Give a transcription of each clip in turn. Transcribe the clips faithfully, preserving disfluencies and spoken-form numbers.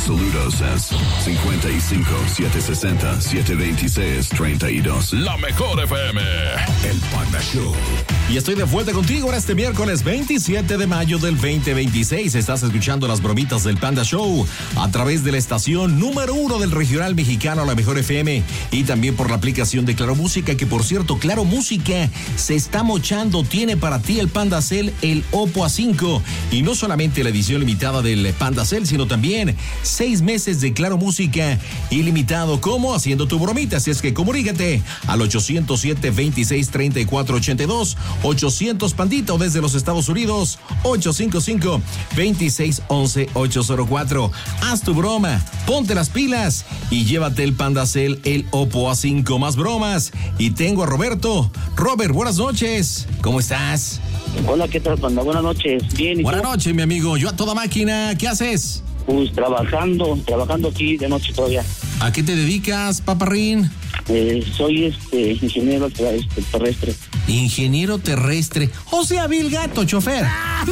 Saludos es cincuenta y cinco, setecientos sesenta, setecientos veintiséis, treinta y dos. La mejor F M. El Panda Show. Y estoy de vuelta contigo ahora este miércoles veintisiete de mayo del veinte veintiséis. Estás escuchando las bromitas del Panda Show a través de la estación número uno del regional mexicano, La Mejor F M, y también por la aplicación de Claro Música, que por cierto, Claro Música se está mochando. Tiene para ti el Panda Cell, el Oppo A cinco, y no solamente la edición limitada del Panda Cell, sino también seis meses de Claro Música ilimitado. ¿Cómo? Haciendo tu bromita. Así es que comunícate al ochocientos siete, veintiséis, treinta y cuatro ochenta y dos, ochocientos Pandita, o desde los Estados Unidos, ocho cinco cinco, veintiséis, once, ochocientos cuatro. Haz tu broma, ponte las pilas y llévate el Panda Cell, el Oppo A cinco. Más bromas. Y tengo a Roberto. Robert, buenas noches. ¿Cómo estás? Hola, ¿qué tal, Panda? Buenas noches. Bien, ¿y Buenas tú? noches, mi amigo. Yo a toda máquina. ¿Qué haces? Pues trabajando, trabajando aquí de noche todavía. ¿A qué te dedicas, paparrín? Eh, soy este ingeniero este, terrestre. Ingeniero terrestre. O sea, Bill Gato, chofer.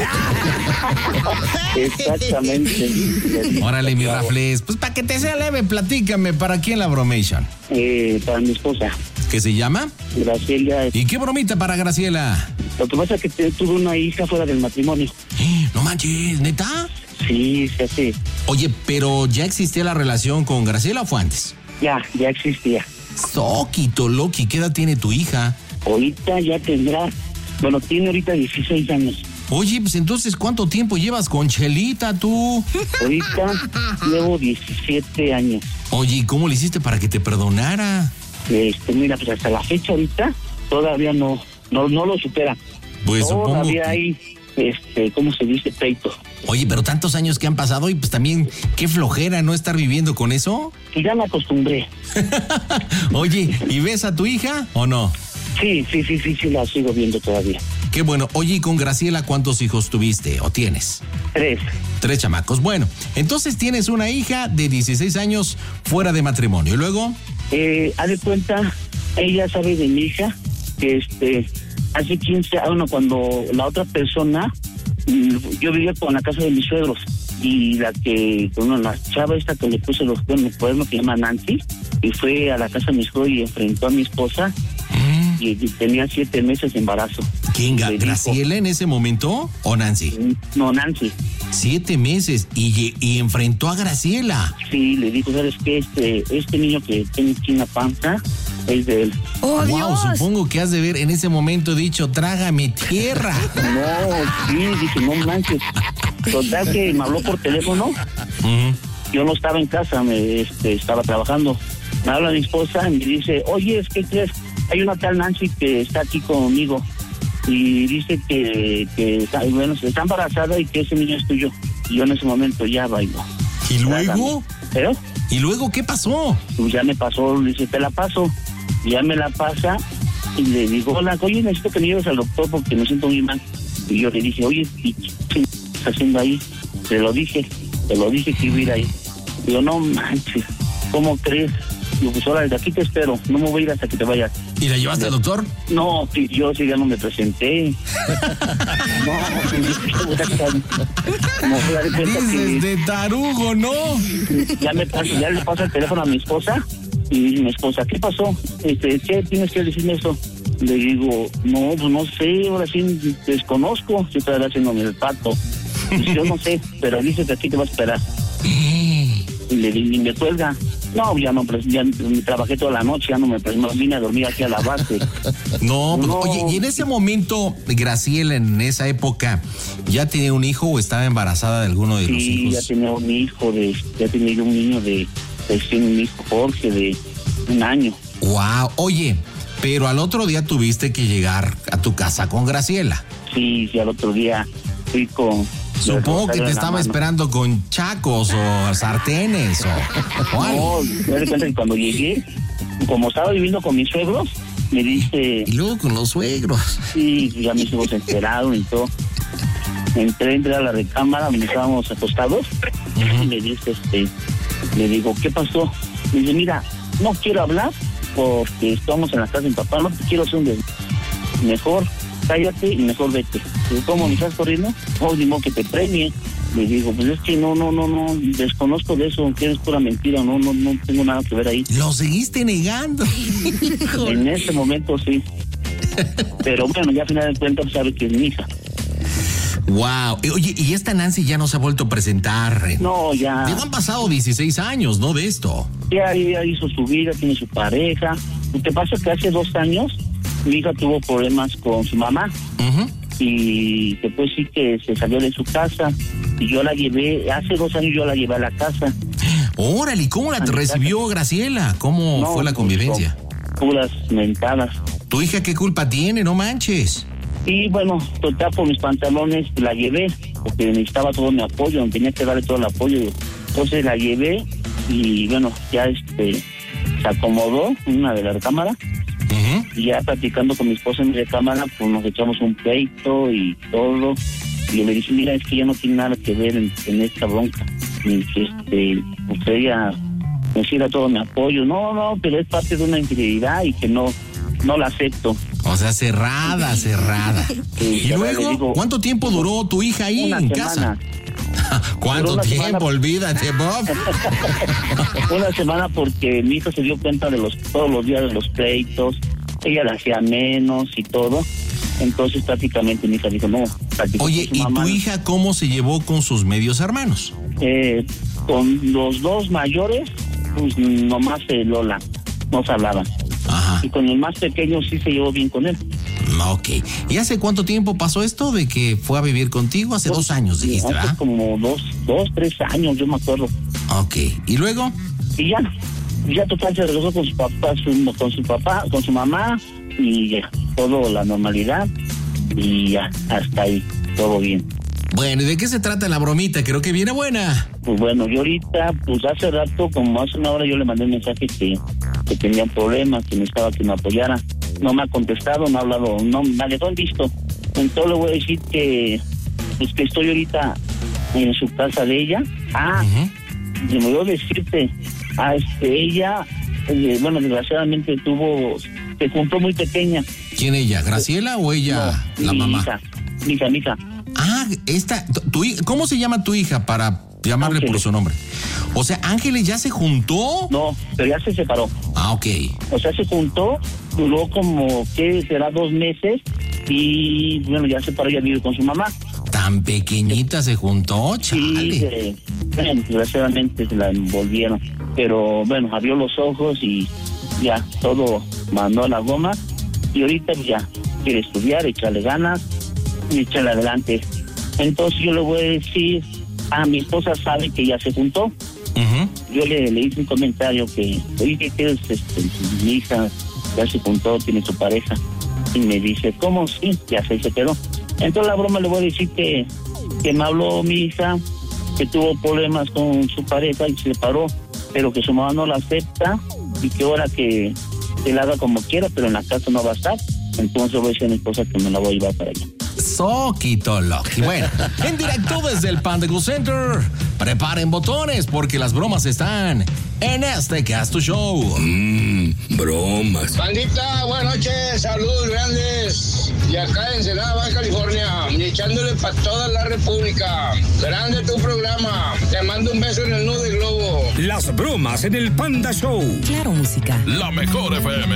Exactamente. Órale, mi Rafles. Pues para que te sea leve, platícame, ¿para quién la bromation? Eh, para mi esposa. ¿Qué se llama? Graciela. ¿Y qué bromita para Graciela? Lo que pasa es que te, tuve una hija fuera del matrimonio. No manches, ¿neta? Sí, sí, sí. Oye, pero ¿ya existía la relación con Graciela o fue antes? Ya, ya existía. Soquito, Loki, ¿qué edad tiene tu hija? Ahorita ya tendrá, bueno, tiene ahorita dieciséis años. Oye, pues entonces, ¿cuánto tiempo llevas con Chelita tú? Ahorita llevo diecisiete años. Oye, ¿y cómo le hiciste para que te perdonara? Este, mira, pues hasta la fecha ahorita todavía no, no, no lo supera. Pues supongo Todavía que... hay, este, ¿cómo se dice? Peito. Oye, pero tantos años que han pasado y pues también qué flojera no estar viviendo con eso. Y ya me acostumbré. Oye, ¿y ves a tu hija o no? Sí, sí, sí, sí, sí, la sigo viendo todavía. Qué bueno. Oye, ¿y con Graciela cuántos hijos tuviste o tienes? Tres. Tres chamacos. Bueno, entonces tienes una hija de dieciséis años fuera de matrimonio. ¿Y luego? Eh, haz de cuenta, ella sabe de mi hija, que este, hace quince años, bueno, cuando la otra persona, yo vivía con la casa de mis suegros, y la que, bueno, la chava esta que le puse los cuernos, que se llama Nancy, y fue a la casa de mis suegros y enfrentó a mi esposa, mm. y, y tenía siete meses de embarazo. ¿Quién? ¿Graciela en ese momento o Nancy? No, Nancy. Siete meses y, y enfrentó a Graciela. Sí, le dijo, ¿sabes qué? Este, este niño que tiene aquí en la panza es de él. ¡Oh, wow, Dios! Supongo que has de ver en ese momento dicho, trágame tierra. No, sí, dije, no manches. Total que me habló por teléfono. Uh-huh. Yo no estaba en casa, me este, estaba trabajando. Me habla mi esposa y me dice, oye, ¿qué crees? Hay una tal Nancy que está aquí conmigo y dice que, que está, bueno, está embarazada y que ese niño es tuyo. Y yo en ese momento ya bailo. ¿Y luego? ¿Pero? ¿Y luego qué pasó? Pues ya me pasó, le dice, te la paso. Y ya me la pasa y le digo, hola, oye, necesito que me lleves al doctor porque me siento muy mal. Y yo le dije, oye, ¿qué estás haciendo ahí? Te lo dije, te lo dije que iba a ir ahí. Digo, no manches, ¿cómo crees? Digo, pues ahora, de aquí te espero, no me voy a ir hasta que te vayas. ¿Y la llevaste al doctor? No, yo sí ya no me presenté. No, dices que, de tarugo, ¿no? Ya me paso, ya le paso el teléfono a mi esposa y mi esposa, ¿qué pasó? Este, ¿qué tienes que decirme eso? Le digo, no, pues no sé, ahora sí desconozco, yo estaba haciéndome el pato. Pues yo no sé, pero dice que aquí te va a esperar. Y le di, y me cuelga. No, ya no, ya trabajé toda la noche, ya no me, no vine a dormir aquí a la base. No, pues, no. Oye, y en ese momento, Graciela, en esa época, ¿ya tenía un hijo o estaba embarazada de alguno de sí, los hijos? Sí, ya tenía un hijo, de, ya tenía un niño de, de un hijo, Jorge, de un año. Wow, oye, pero al otro día tuviste que llegar a tu casa con Graciela. Sí, sí, al otro día fui con... Supongo que te estaba esperando con chacos o sartenes o, o algo. No, me di cuenta que cuando llegué, como estaba viviendo con mis suegros, me dice... Y luego con los suegros. Sí, ya mis hijos se enteraron y todo. Entré, entré a la recámara donde estábamos acostados. Uh-huh. Y le dice, este, le digo, ¿qué pasó? Me dice, mira, no quiero hablar porque estamos en la casa de mi papá, no te quiero hacer un des... Mejor cállate y mejor vete. Digo, ¿cómo me estás corriendo? Oh, ni modo que te premie. Le digo, pues es que no, no, no, no, desconozco de eso, que es pura mentira, no, no, no tengo nada que ver ahí. Lo seguiste negando. En ese momento sí. Pero bueno, ya a final de cuentas sabe que es mi hija. Wow. Oye, ¿y esta Nancy ya no se ha vuelto a presentar? No, ya. Digo, han pasado dieciséis años, ¿no? De esto. Ya, ya hizo su vida, tiene su pareja. Lo que pasa es que hace dos años mi hija tuvo problemas con su mamá. Uh-huh. Y después sí que se salió de su casa. Y yo la llevé, hace dos años yo la llevé a la casa. Órale, ¿y cómo la recibió casa? Graciela? ¿Cómo no, fue la convivencia? Puras mentadas. ¿Tu hija qué culpa tiene? No manches. Y bueno, total, por mis pantalones la llevé, porque necesitaba todo mi apoyo, tenía que darle todo el apoyo. Entonces la llevé y bueno, ya este se acomodó en una de las cámaras. Uh-huh. Y ya platicando con mi esposa en mi cámara, pues nos echamos un pleito y todo. Y yo le dije, mira, es que ya no tiene nada que ver en, en esta bronca. Y que este, pues ella necesita todo mi apoyo. No, no, pero es parte de una infidelidad y que no, no la acepto. O sea, cerrada, cerrada. Sí, y luego, digo, ¿cuánto tiempo duró tu hija ahí en semana. casa? ¿Cuánto tiempo? Semana. Olvídate, Bob. Una semana porque mi hija se dio cuenta de los todos los días de los pleitos. Ella la hacía menos y todo. Entonces prácticamente mi hija dijo, no. Oye, ¿y mamá, tu hija cómo se llevó con sus medios hermanos? Eh, con los dos mayores, pues nomás eh, Lola, no se hablaban. Ajá. Y con el más pequeño sí se llevó bien con él. Ok. ¿Y hace cuánto tiempo pasó esto de que fue a vivir contigo? Hace dos, dos años, dijiste, ¿verdad? Hace como dos, dos, tres años, yo me acuerdo. Ok. ¿Y luego? Y ya, ya total se regresó con su papá, su, con su papá, con su mamá, y ya, todo la normalidad, y ya, hasta ahí, todo bien. Bueno, ¿y de qué se trata la bromita? Creo que viene buena. Pues bueno, yo ahorita, pues hace rato, como hace una hora, yo le mandé un mensaje que, que tenía un problema, que necesitaba que me apoyara. No me ha contestado, no ha hablado, no me dejó en visto. Entonces le voy a decir que, pues que estoy ahorita en su casa de ella. Ah, uh-huh. me voy a decirte, a este, ella, eh, bueno, desgraciadamente tuvo, se juntó muy pequeña. ¿Quién ella? ¿Graciela o ella, no, la mi mamá? Hija, mi hija, mi hija. Ah, esta, tu, ¿cómo se llama tu hija para llamarle Ángeles. Por su nombre? O sea, ¿Ángeles ya se juntó? No, pero ya se separó. Ah, ok. O sea, se juntó, duró como, ¿qué será? Dos meses y, bueno, ya se separó, ya vive con su mamá. ¿Tan pequeñita se juntó? Chale. Sí, eh, bueno, desgraciadamente se la envolvieron. Pero, bueno, abrió los ojos y ya, todo mandó a la goma. Y ahorita ya quiere estudiar, echarle ganas y echarle adelante. Entonces yo le voy a decir, a mi esposa sabe que ya se juntó. Uh-huh. Yo le, le hice un comentario que, oye, ¿qué es? Este, mi hija ya se juntó, tiene su pareja. Y me dice, ¿cómo? Sí, ya se, se quedó. Entonces la broma le voy a decir que, que me habló mi hija, que tuvo problemas con su pareja y se separó, pero que su mamá no la acepta y que ahora que, que la haga como quiera, pero en la casa no va a estar. Entonces voy a decir a mi esposa que me la voy a llevar para allá. Soquito Loki. Bueno, en directo desde el Panda Cool Center. Preparen botones porque las bromas están en este Casto Show. Mmm, bromas. Pandita, buenas noches, saludos grandes. Y acá en Ensenada, Baja California, y echándole para toda la República. Grande tu programa. Te mando un beso en el nudo de globo. Las bromas en el Panda Show. Claro, música. La mejor F M.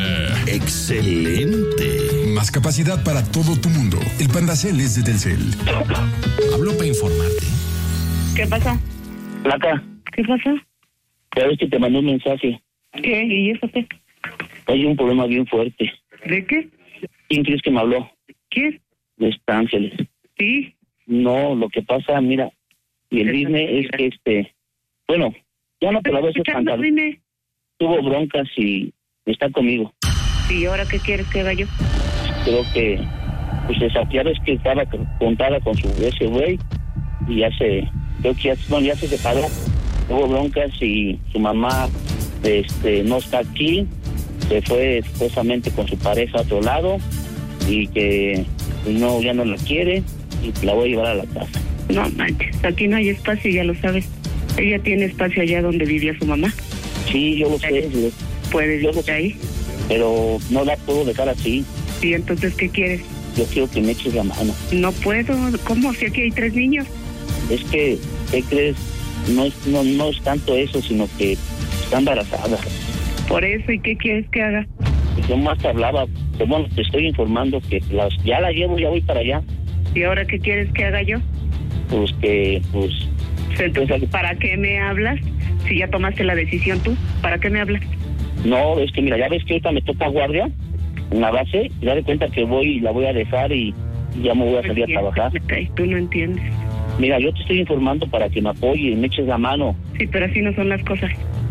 Excelente. Más capacidad para todo tu mundo. El Pandacel es de Telcel. Hablo para informarte. ¿Qué pasa? Placa. ¿Qué pasa? Ya ves que te mandé un mensaje. ¿Qué? ¿Y eso qué? Hay un problema bien fuerte. ¿De qué? ¿Quién crees que me habló? ¿Quién? De esta Ángeles. ¿Sí? No, lo que pasa, mira, y el business es que este, bueno, ya no te la voy a hacer cantar. Tuvo broncas y está conmigo. ¿Y ahora qué quieres que haga yo? Creo que, pues esa tía es que estaba contada con su ese güey y ya se, creo que ya, bueno, ya se separó. Tuvo broncas y su mamá, este, no está aquí, se fue supuestamente con su pareja a otro lado y que pues, no, ya no la quiere y la voy a llevar a la casa. No manches, aquí no hay espacio, ya lo sabes. Ella tiene espacio allá donde vivía su mamá. Sí, yo lo sé. ¿Puedes ir ahí? Pero no la puedo dejar así. ¿Y entonces qué quieres? Yo quiero que me eches la mano. No puedo. ¿Cómo? Si aquí hay tres niños. es que, ¿qué crees? No es, no, no es tanto eso, sino que está embarazada. Por eso, ¿y qué quieres que haga? Yo más te hablaba, pero bueno, te estoy informando que las, ya la llevo, ya voy para allá. ¿Y ahora qué quieres que haga yo? Pues que, pues... Entonces, ¿para qué me hablas? Si ya tomaste la decisión tú, ¿para qué me hablas? No, es que mira, ya ves que ahorita me toca guardia en la base, y ya de cuenta que voy y la voy a dejar y ya me voy a salir a trabajar. Okay, tú no entiendes. Mira, yo te estoy informando para que me apoye y me eches la mano. Sí, pero así no son las cosas.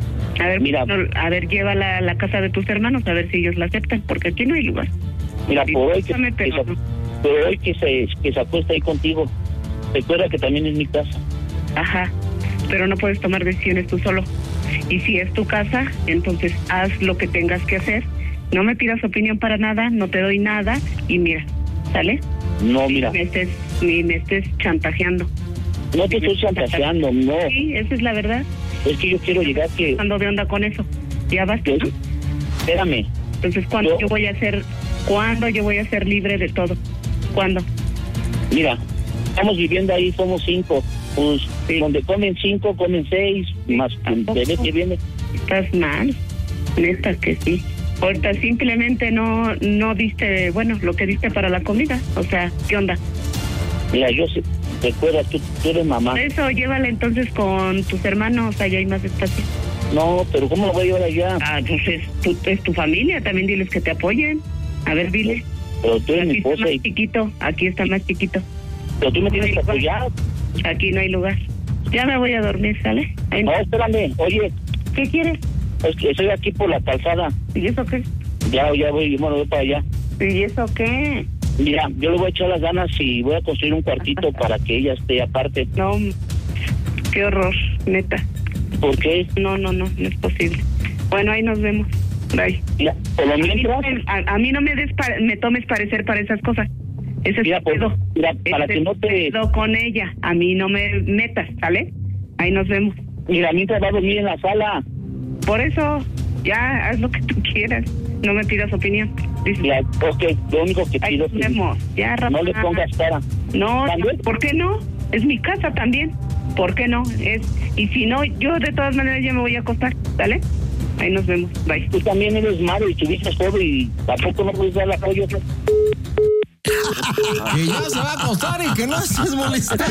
A ver, mira, no, a ver, llévala a la casa de tus hermanos a ver si ellos la aceptan, porque aquí no hay lugar. Mira, sí, por hoy que, pero... que, se, por hoy que se que se acuesta ahí contigo, recuerda que también es mi casa. Ajá, pero no puedes tomar decisiones tú solo. Y si es tu casa, entonces haz lo que tengas que hacer. No me pidas opinión para nada, no te doy nada y mira, ¿sale? No, mira. Ni me estés, ni me estés chantajeando. No te estoy chantajeando, no. Sí, esa es la verdad. Es que yo quiero llegar que... Ando de onda con eso. Ya basta, ¿no? Espérame. Entonces, ¿cuándo yo... yo voy a ser, cuándo yo voy a ser libre de todo? ¿Cuándo? Mira, estamos viviendo ahí, somos cinco. Pues sí. Donde comen cinco, comen seis, sí, más el bebé que viene. Estás mal, neta que sí. Ahorita simplemente no no diste, bueno, lo que diste para la comida. O sea, ¿qué onda? Mira, yo sé, recuerda, tú, tú eres mamá. Eso, llévala entonces con tus hermanos, allá hay más espacio. No, pero ¿cómo lo voy a llevar allá? Ah, entonces tú, es tu familia, también diles que te apoyen. A ver, dile. Pero tú eres aquí mi esposa está más y... chiquito, aquí está más chiquito. Pero tú me tienes que apoyar. Aquí no hay lugar. Ya me voy a dormir, ¿sale? Ahí no, espérame, oye. ¿Qué quieres? Es que estoy aquí por la calzada. ¿Y eso qué? Ya, ya voy, bueno, voy para allá. ¿Y eso qué? Mira, yo le voy a echar las ganas y voy a construir un cuartito para que ella esté aparte. No, qué horror, neta. ¿Por qué? No, no, no, no es posible. Bueno, ahí nos vemos. Bye. Mira, por lo mientras... A, a mí no me des pa, me tomes parecer para esas cosas. Ese mira, es por, pedo. mira, para Ese que no te... pedo con ella. A mí no me metas, ¿sale? Ahí nos vemos. Mira, mientras va a dormir en la sala. Por eso, ya, haz lo que tú quieras. No me pidas opinión. Dice. Ya, ok, lo único que pido es que ya, no le pongas cara. No, ¿por qué no? Es mi casa también. ¿Por qué no? Es Y si no, yo de todas maneras ya me voy a acostar, ¿sale? Ahí nos vemos, bye. Tú también eres madre y tuviste todo y tampoco no puedes dar la apoyo. Que ya se va a acostar y que no estés molestando.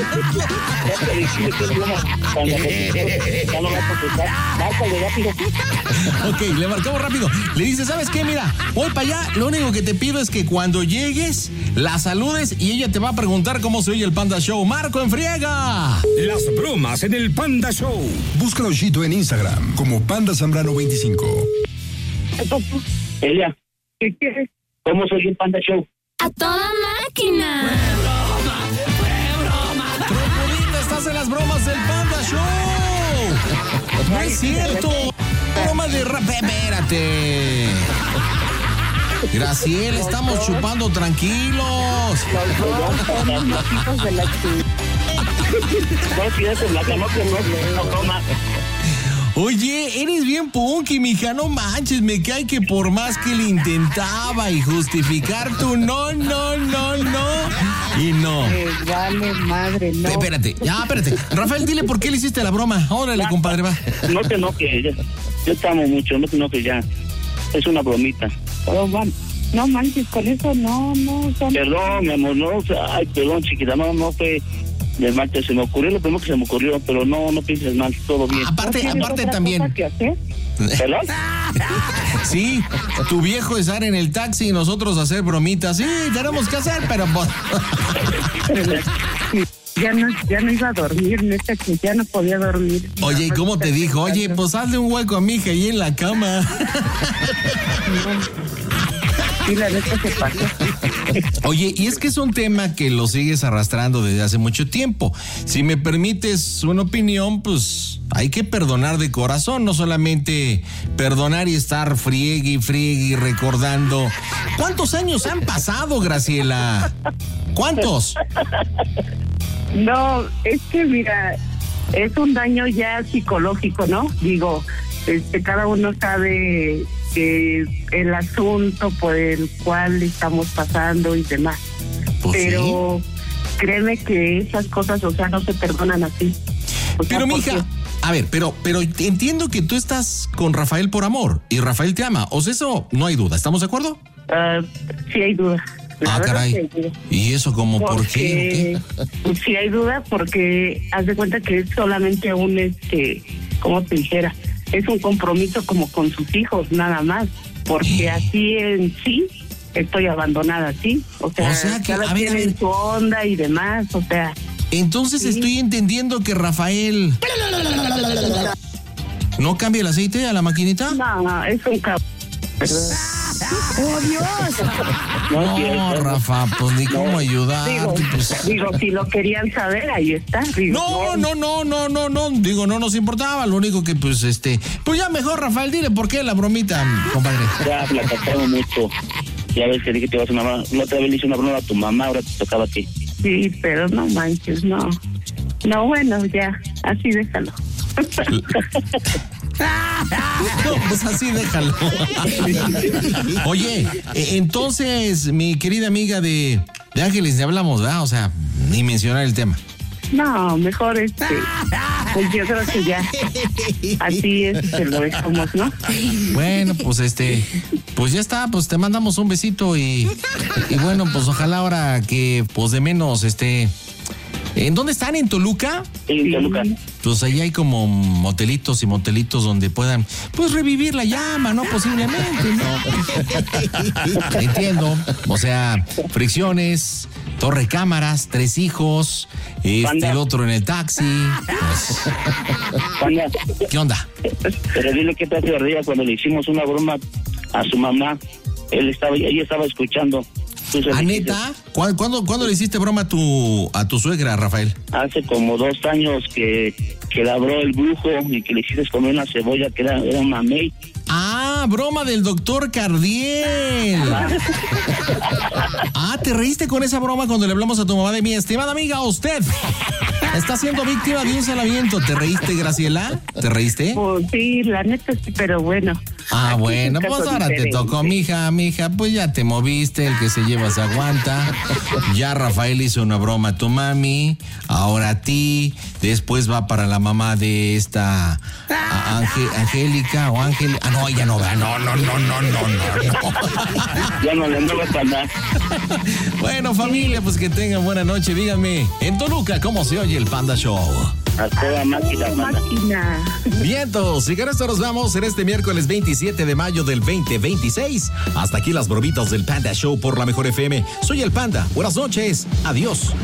Ok, le marcamos rápido. Le dice, ¿sabes qué? Mira, voy para allá. Lo único que te pido es que cuando llegues, la saludes y ella te va a preguntar cómo se oye el Panda Show. ¡Marco, en friega! Las bromas en el Panda Show. Búscalo, Chito, en Instagram como Panda Zambrano veinticinco. Elia, ¿qué quieres? ¿Cómo soy el Panda Show? ¡A toda máquina! ¡Fue broma! ¡Fue broma! ¡Tropolita, estás en las bromas del Panda Show! ¡No es cierto! ¡Broma de rap! ¡Espérate! Graciela, estamos chupando tranquilos. Oye, eres bien punky, mija, no manches, me cae que por más que le intentaba y justificar tu no, no, no, no, y no. Eh, vale, madre, no. Espérate, ya, espérate. Rafael, dile por qué le hiciste la broma. Órale, compadre, va. No te enojes, yo, yo te amo mucho, no te enojes ya. Es una bromita. Oh, man, no manches, con eso no, no. Son... Perdón, mi amor, no, ay, perdón, chiquita, no, no fue... de mal, se me ocurrió lo primero que se me ocurrió, pero no, no pienses mal, todo bien. Aparte, aparte también. ¿Perdón? Sí, tu viejo estar en el taxi y nosotros hacer bromitas. Sí, tenemos que hacer, pero... Ya no, ya no iba a dormir, neta, que ya no podía dormir. Oye, ¿y cómo te dijo? Oye, pues hazle un hueco a mi hija ahí en la cama. Sí, la neta se pasó. Oye, y es que es un tema que lo sigues arrastrando desde hace mucho tiempo. Si me permites una opinión, pues hay que perdonar de corazón, no solamente perdonar y estar friegue y friegue y recordando. ¿Cuántos años han pasado, Graciela? ¿Cuántos? No, es que mira, es un daño ya psicológico, ¿no? Digo, este, cada uno sabe que el asunto por el cual estamos pasando y demás. Pues pero sí. créeme que esas cosas, o sea, no se perdonan así. O sea, Pero, porque- mija, a ver, pero, pero entiendo que tú estás con Rafael por amor y Rafael te ama. O sea, eso no hay duda. ¿Estamos de acuerdo? Ah, sí hay duda. La Ah, verdad caray. sí hay duda. ¿Y eso como por qué? Porque sí hay duda porque haz de cuenta que es solamente un, este, ¿cómo te dijera? Es un compromiso como con sus hijos, nada más. Porque así en sí estoy abandonada, ¿sí? O sea, O sea que, cada a ver, quien a ver. en su onda y demás, o sea... Entonces Sí. estoy entendiendo que Rafael no cambia el aceite a la maquinita. No, es un cabrón. No, No, cierto. Rafa, pues ni cómo Digo, ayudarte. Pues. digo, si lo querían saber, ahí está. Digo, No, no, no, no, no, no, digo, no nos importaba, lo único que pues este, pues ya mejor Rafael, dile por qué la bromita, compadre. Ya platicamos mucho. Ya ves que dije que te ibas a una broma. La otra vez le hice una broma a tu mamá, ahora te tocaba a ti. Sí, pero no manches, no. No, bueno, ya, así déjalo. No, pues así déjalo. Oye, eh, entonces, mi querida amiga de, de Ángeles, ya hablamos, ¿verdad? O sea, ni mencionar el tema. No, mejor este, pues yo creo que ya, así es, se lo dejamos, ¿no? Bueno, pues este, pues ya está, pues te mandamos un besito y, y bueno, pues ojalá ahora que, pues de menos, este, ¿en dónde están? ¿En Toluca? Sí, Toluca. Pues ahí hay como motelitos y motelitos donde puedan, pues, revivir la llama, ¿no? Posiblemente, ¿no? Entiendo. O sea, fricciones, torre cámaras, tres hijos, este, Panda. el otro en el taxi. Pues, Panda, ¿qué onda? pero dile que te hace ardilla cuando le hicimos una broma a su mamá. Él estaba, ella estaba escuchando. Tú se ¿Ah, le dices, neta? ¿Cuándo, cuándo, cuándo le hiciste broma a tu, a tu suegra, Rafael? Hace como dos años que, que labró el brujo y que le hiciste comer una cebolla que era, era un mamey. Ah, broma del doctor Cardiel. Ah, ¿te reíste con esa broma cuando le hablamos a tu mamá de mi estimada amiga? Usted está siendo víctima de un salamiento. ¿Te reíste, Graciela? ¿Te reíste? Pues sí, la neta sí, pero bueno. Ah, Aquí bueno, es un pues caso ahora te diferente. tocó, mija, mija, pues ya te moviste, el que se lleva se aguanta. Ya Rafael hizo una broma a tu mami, ahora a ti, después va para la mamá de esta a- Ange- Angélica o Ángel. Ah, no, ella no va, no, no, no, no, no, no, no. Ya no le mueve para nada. Bueno, familia, pues que tengan buena noche, díganme, en Toluca, ¿cómo se oye el Panda Show? A toda máquina, Oh, Panda. máquina. Vientos, y con esto nos vamos en este miércoles veintisiete de mayo del veinte veintiséis. Hasta aquí las bromitas del Panda Show por la Mejor F M. Soy el Panda. Buenas noches. Adiós.